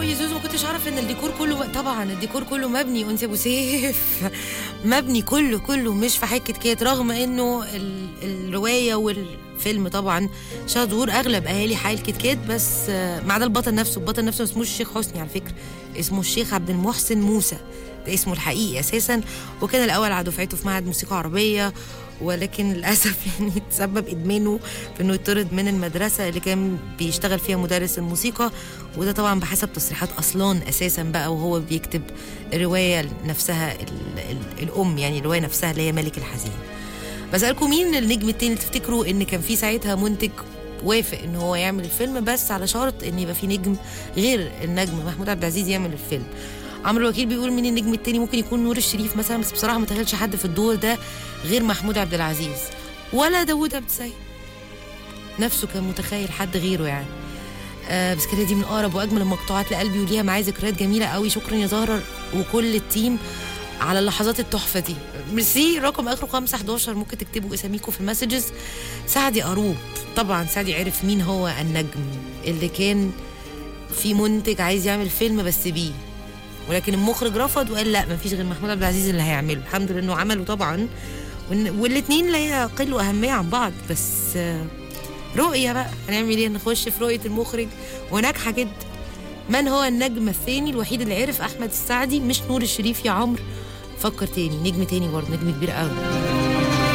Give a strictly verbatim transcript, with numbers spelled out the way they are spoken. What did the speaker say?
قوي يا زوزو، ما كنتش اعرف ان الديكور كله، طبعا الديكور كله مبني انسي ابو سيف مبني كله كله مش في حكه كده، رغم انه ال... الروايه والفيلم طبعا شهد ظهور اغلب اهالي حي الكتكات، بس ما عدا البطل نفسه. البطل نفسه اسمه الشيخ حسني على فكره، اسمه الشيخ عبد المحسن موسى، ده اسمه الحقيقي اساسا، وكان الاول على دفعته في معهد موسيقى عربيه، ولكن للاسف يعني تسبب ادمانه في انه يطرد من المدرسه اللي كان بيشتغل فيها مدرس الموسيقى، وده طبعا بحسب تصريحات اصلان اساسا بقى وهو بيكتب الروايه نفسها ال ال الام، يعني الروايه نفسها اللي هي ملك الحزين. بسالكم مين النجم التاني اللي تفتكروا ان كان في ساعتها منتج وافق ان هو يعمل الفيلم، بس على شرط ان يبقى في نجم غير النجم محمود عبد العزيز يعمل الفيلم. عمرو الوكيل بيقول مين النجم التاني؟ ممكن يكون نور الشريف مثلا، بس بصراحه ما تخيلش حد في الدور ده غير محمود عبد العزيز، ولا داوود عبد السيد نفسه كان متخيل حد غيره يعني. آه بس كده دي من اقرب واجمل المقطوعات لقلبي، وليها معايا ذكريات جميله قوي. شكرا يا زهره وكل التيم على اللحظات التحفه دي. ميرسي. رقم اخره خمسة حداشر، ممكن تكتبوا اساميكم في المسجز. سعدي قروب، طبعا سعدي عرف مين هو النجم اللي كان في منتج عايز يعمل فيلم بس بيه، ولكن المخرج رفض وقال لا مفيش غير محمود عبد العزيز اللي هيعمله. الحمد لله انه عمله طبعا، والاثنين لا يقلوا اهميه عن بعض، بس رؤيه بقى هنعمل ايه، نخش في رؤيه المخرج وناجحه جدا. من هو النجم الثاني الوحيد اللي عرف؟ احمد السعدي، مش نور الشريف يا عمرو. فكر تاني، نجم تاني برضه، نجم كبير قوي.